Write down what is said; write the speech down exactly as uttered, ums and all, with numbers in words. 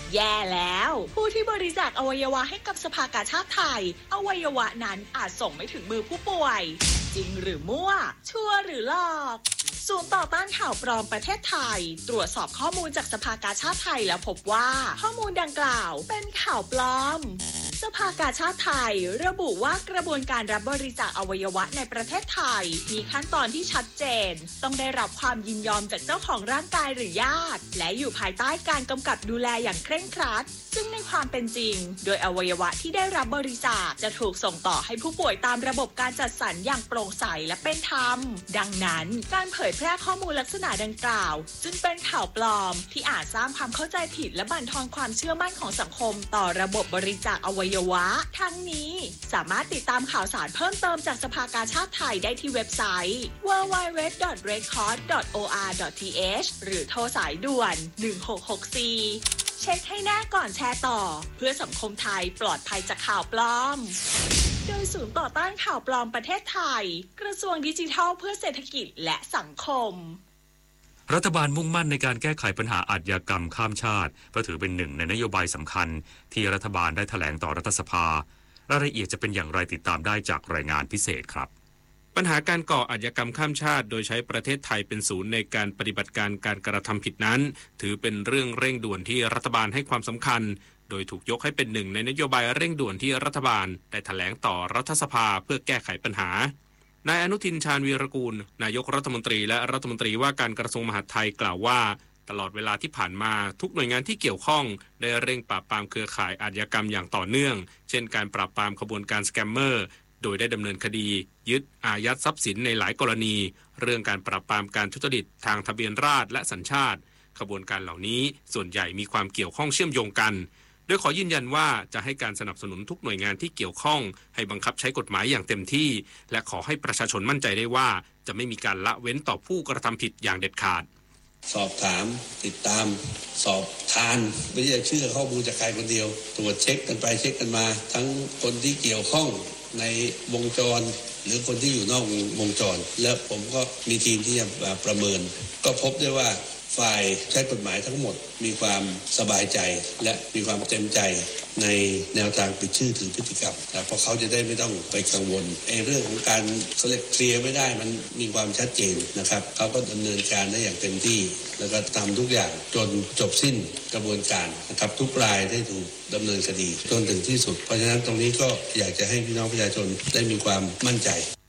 แย่แล้วผู้ที่บริจาคอวัยวะให้กับสภากาชาดไทยอวัยวะนั้นอาจส่งไม่ถึงมือผู้ป่วยจริงหรือมั่วชัวร์หรือหลอกศูนย์ต่อต้านข่าวปลอมประเทศไทยตรวจสอบข้อมูลจากสภากาชาดไทยแล้วพบว่าข้อมูลดังกล่าวเป็นข่าวปลอมสภากาชาดไทยระบุว่ากระบวนการรับบริจาคอวัยวะในประเทศไทยมีขั้นตอนที่ชัดเจนต้องได้รับความยินยอมจากเจ้าของร่างกายหรือญาติและอยู่ภายใต้การกำกับดูแลอย่างเคร่งครัดซึ่งในความเป็นจริงโดยอวัยวะที่ได้รับบริจาคจะถูกส่งต่อให้ผู้ป่วยตามระบบการจัดสรรอย่างโปร่งใสและเป็นธรรมดังนั้นการเผยแพร่ข้อมูลลักษณะดังกล่าวจึงเป็นข่าวปลอมที่อาจสร้างความเข้าใจผิดและบั่นทอนความเชื่อมั่นของสังคมต่อระบบบริจาคอวัยวะทั้งนี้สามารถติดตามข่าวสารเพิ่มเติมจากสภากาชาดไทยได้ที่เว็บไซต์ ดับเบิลยู ดับเบิลยู ดับเบิลยู ดอท เรดคอร์ส ดอท โอ อาร์ ดอท ที เอช หรือโทรสายด่วนหนึ่งหกหกสี่เช็คให้แน่ก่อนแชร์ต่อเพื่อสังคมไทยปลอดภัยจากข่าวปลอมโดยศูนย์ต่อต้านข่าวปลอมประเทศไทยกระทรวงดิจิทัลเพื่อเศรษฐกิจและสังคมรัฐบาลมุ่งมั่นในการแก้ไขปัญหาอาชญากรรมข้ามชาติเพราะถือเป็นหนึ่งในนโยบายสำคัญที่รัฐบาลได้แถลงต่อรัฐสภารายละเอียดจะเป็นอย่างไรติดตามได้จากรายงานพิเศษครับปัญหาการก่ออาชญากรรมข้ามชาติโดยใช้ประเทศไทยเป็นศูนย์ในการปฏิบัติการการกระทำผิดนั้นถือเป็นเรื่องเร่งด่วนที่รัฐบาลให้ความสำคัญโดยถูกยกให้เป็นหนึ่งในนโยบายเร่งด่วนที่รัฐบาลได้แถลงต่อรัฐสภาเพื่อแก้ไขปัญหานายอนุทินชาญวีรกูลนายกรัฐมนตรีและรัฐมนตรีว่าการกระทรวงมหาดไทยกล่าวว่าตลอดเวลาที่ผ่านมาทุกหน่วยงานที่เกี่ยวข้องได้เร่งปราบปรามเครือข่ายอาชญากรรมอย่างต่อเนื่องเช่นการปราบปรามขบวนการสแกมเมอร์โดยได้ดำเนินคดียึดอายัดทรัพย์สินในหลายกรณีเรื่องการปราบปรามการทุจริตทางทะเบียนราษฎร์และสัญชาติขบวนการเหล่านี้ส่วนใหญ่มีความเกี่ยวข้องเชื่อมโยงกันโดยขอยืนยันว่าจะให้การสนับสนุนทุกหน่วยงานที่เกี่ยวข้องให้บังคับใช้กฎหมายอย่างเต็มที่และขอให้ประชาชนมั่นใจได้ว่าจะไม่มีการละเว้นต่อผู้กระทำผิดอย่างเด็ดขาดสอบถามติดตามสอบทานไม่ใช่เชื่อข้อมูลจากใครคนเดียวตรวจเช็คกันไปเช็คกันมาทั้งคนที่เกี่ยวข้องในวงจรหรือคนที่อยู่นอกวงจรแล้วผมก็มีทีมที่จะประเมินก็พบได้ว่าฝ่ายใช้กฎหมายทั้งหมดมีความสบายใจและมีความเต็มใจในแนวทางปิดชื่อถือพฤติกรรมเพราะเขาจะได้ไม่ต้องไปกังวลไอ้เรื่องของการเขาเรียกเคลียร์ไม่ได้มันมีความชัดเจนนะครับเขาก็ดำเนินการได้อย่างเต็มที่แล้วก็ทำทุกอย่างจนจบสิ้นกระบวนการนะครับทุกรายได้ถูกดำเนินคดีจนถึงที่สุดเพราะฉะนั้นตรงนี้ก็อยากจะให้พี่น้องประชาชนได้มีความมั่นใจ